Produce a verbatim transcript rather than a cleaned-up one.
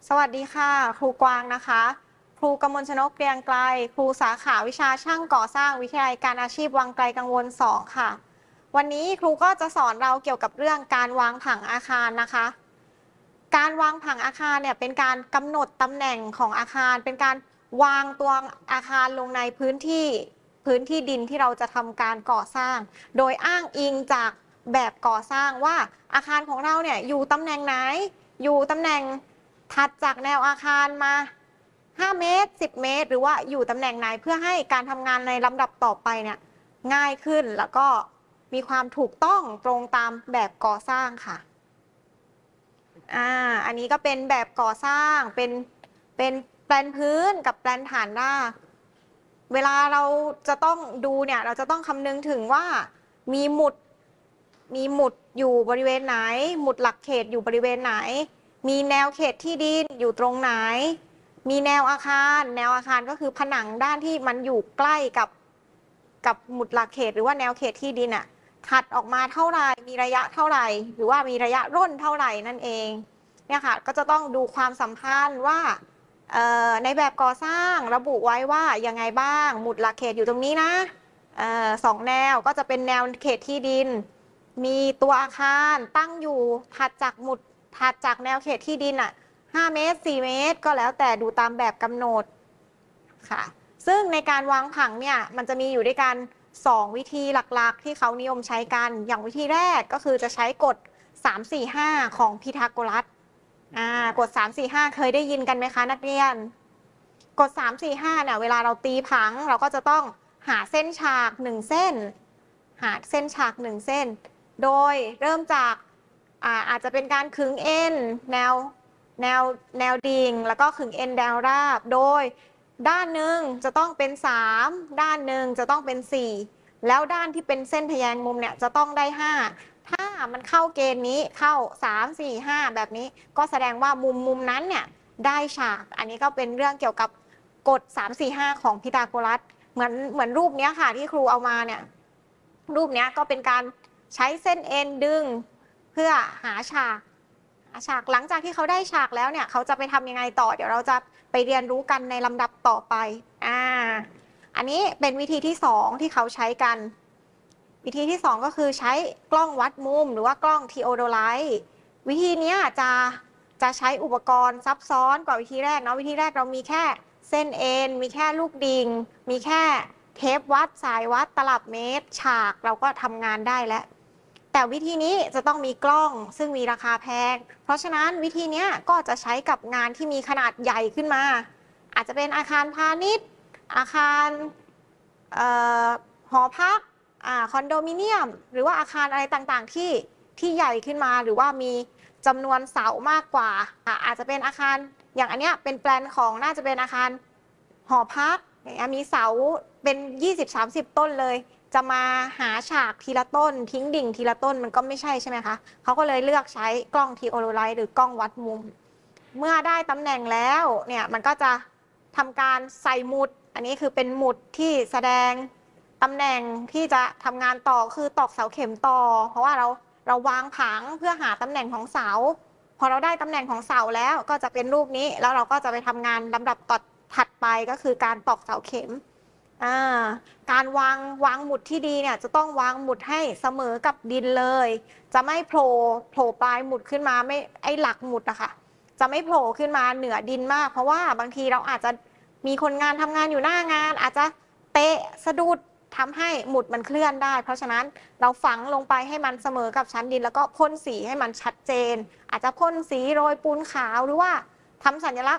สวัสดีค่ะครูกวางนะคะครูกมลชนกเกรียงไกรครูสาขาวิชาช่างก่อสร้างวิทยาลัยการอาชีพวังไกลกังวลสองค่ะวันนี้ครูก็จะสอนเราเกี่ยวกับเรื่องการวางผังอาคารนะคะการวางผังอาคารเนี่ยเป็นการกำหนดตำแหน่งของอาคารเป็นการวางตัวอาคารลงในพื้นที่พื้นที่ดินที่เราจะทำการก่อสร้างโดยอ้างอิงจากแบบก่อสร้างว่าอาคารของเราเนี่ยอยู่ตำแหน่งไหนอยู่ตำแหน่งถัดจากแนวอาคารมาห้าเมตรสิบเมตรหรือว่าอยู่ตำแหน่งไหนเพื่อให้การทำงานในลำดับต่อไปเนี่ยง่ายขึ้นแล้วก็มีความถูกต้องตรงตามแบบก่อสร้างค่ะอ่าอันนี้ก็เป็นแบบก่อสร้างเป็นเป็นแปลนพื้นกับแปลนฐานรากเวลาเราจะต้องดูเนี่ยเราจะต้องคำนึงถึงว่ามีหมุดมีหมุดอยู่บริเวณไหนหมุดหลักเขตอยู่บริเวณไหนมีแนวเขตที่ดินอยู่ตรงไหนมีแนวอาคารแนวอาคารก็คือผนังด้านที่มันอยู่ใกล้กับกับหมุดหลักเขตหรือว่าแนวเขตที่ดินอ่ะถัดออกมาเท่าไหร่มีระยะเท่าไหร่หรือว่ามีระยะร่นเท่าไหร่นั่นเองเนี่ยค่ะก็จะต้องดูความสัมพันธ์ว่าในแบบก่อสร้างระบุไว้ว่ายังไงบ้างหมุดหลักเขตอยู่ตรงนี้นะสองแนวก็จะเป็นแนวเขตที่ดินมีตัวอาคารตั้งอยู่ถัดจากหมุดถัดจากแนวเขตที่ดินอ่ะห้าเมตรสี่เมตรก็แล้วแต่ดูตามแบบกำหนดค่ะซึ่งในการวางผังเนี่ยมันจะมีอยู่ด้วยกันสองวิธีหลักๆที่เขานิยมใช้กันอย่างวิธีแรกก็คือจะใช้กฎสาม สี่ ห้าของพีทาโกรัสอ่ากฎสาม สี่ ห้าเคยได้ยินกันไหมคะนักเรียนกฎสาม สี่ ห้าเนี่ยเวลาเราตีผังเราก็จะต้องหาเส้นฉากหนึ่งเส้นหาเส้นฉากหนึ่งเส้นโดยเริ่มจากอาอาจจะเป็นการขึงเอ็นแนวแนวแนวดิ่งแล้วก็ขึงเอ็นแนวราบโดยด้านหนึ่งจะต้องเป็นสามด้านหนึ่งจะต้องเป็นสี่แล้วด้านที่เป็นเส้นทะแยงมุมเนี่ยจะต้องได้ห้าถ้ามันเข้าเกณฑ์นี้เข้าสาม สี่ ห้าแบบนี้ก็แสดงว่ามุมมุมนั้นเนี่ยได้ฉากอันนี้ก็เป็นเรื่องเกี่ยวกับกฎสาม สี่ ห้าของพีทาโกรัสเหมือนเหมือนรูปนี้ค่ะที่ครูเอามาเนี่ยรูปนี้ก็เป็นการใช้เส้นเอ็นดึงเพื่อหาฉากหาฉากหลังจากที่เขาได้ฉากแล้วเนี่ยเขาจะไปทำยังไงต่อเดี๋ยวเราจะไปเรียนรู้กันในลำดับต่อไปอ่าอันนี้เป็นวิธีที่สองที่เขาใช้กันวิธีที่สองก็คือใช้กล้องวัดมุมหรือว่ากล้องทีโอโดไลท์วิธีนี้จะจะใช้อุปกรณ์ซับซ้อนกว่าวิธีแรกเนาะวิธีแรกเรามีแค่เส้นเอ็นมีแค่ลูกดิ่งมีแค่เทปวัดสายวัดตลับเมตรฉากเราก็ทำงานได้แล้วแต่วิธีนี้จะต้องมีกล้องซึ่งมีราคาแพงเพราะฉะนั้นวิธีนี้ก็จะใช้กับงานที่มีขนาดใหญ่ขึ้นมาอาจจะเป็นอาคารพาณิชย์อาคารหอพักคอนโดมิเนียมหรือว่าอาคารอะไรต่างๆที่ที่ใหญ่ขึ้นมาหรือว่ามีจำนวนเสามากกว่าอาจจะเป็นอาคารอย่างอันเนี้ยเป็นแปลนของน่าจะเป็นอาคารหอพักอย่างเงี้ยมีเสาเป็น ยี่สิบ สามสิบ ต้นเลยจะมาหาฉากทีละต้นทิ้งดิ่งทีละต้นมันก็ไม่ใช่ใช่ไหมคะเขาก็เลยเลือกใช้กล้องทีโอโลไลท์หรือกล้องวัดมุมเมื่อได้ตำแหน่งแล้วเนี่ยมันก็จะทำการใส่หมุดอันนี้คือเป็นหมุดที่แสดงตำแหน่งที่จะทำงานต่อคือตอกเสาเข็มต่อเพราะว่าเราเราวางผังเพื่อหาตำแหน่งของเสาพอเราได้ตำแหน่งของเสาแล้วก็จะเป็นรูปนี้แล้วเราก็จะไปทำงานลำดับต่อถัดไปก็คือการตอกเสาเข็มการวางวางหมุดที่ดีเนี่ยจะต้องวางหมุดให้เสมอกับดินเลยจะไม่โผล่โผล่ปลายหมุดขึ้นมาไม่ไอหลักหมุดอะค่ะจะไม่โผล่ขึ้นมาเหนือดินมากเพราะว่าบางทีเราอาจจะมีคนงานทำงานอยู่หน้างานอาจจะเตะสะดุดทำให้หมุดมันเคลื่อนได้เพราะฉะนั้นเราฝังลงไปให้มันเสมอกับชั้นดินแล้วก็พ่นสีให้มันชัดเจนอาจจะพ่นสีโรยปูนขาวหรือว่าทำสัญลักษณ์